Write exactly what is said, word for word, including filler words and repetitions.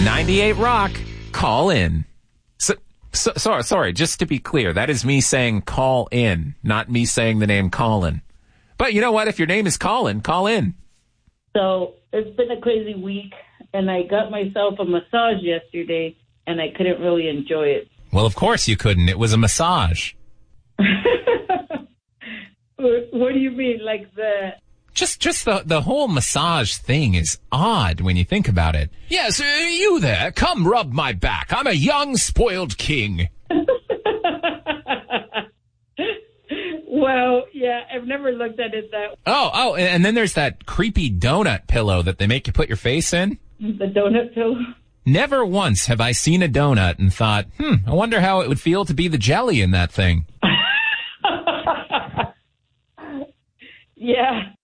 ninety-eight Rock, call in. So, so, sorry, sorry, just to be clear, that is me saying call in, not me saying the name Colin. But you know what? If your name is Colin, call in. So it's been a crazy week, and I got myself a massage yesterday, and I couldn't really enjoy it. Well, of course you couldn't. It was a massage. What do you mean, like the... Just just the, the whole massage thing is odd when you think about it. Yes, uh, you there, come rub my back. I'm a young, spoiled king. Well, yeah, I've never looked at it that way. Oh, oh, and then there's that creepy donut pillow that they make you put your face in. The donut pillow? Never once have I seen a donut and thought, hmm, I wonder how it would feel to be the jelly in that thing. Yeah.